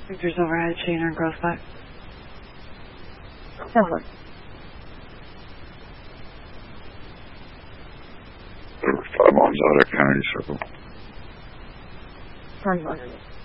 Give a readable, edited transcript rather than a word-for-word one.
Victor's overhead, Shaner, and Gross Black. 10-1. There were 5 on Zodiac Kennedy Circle. 10-1.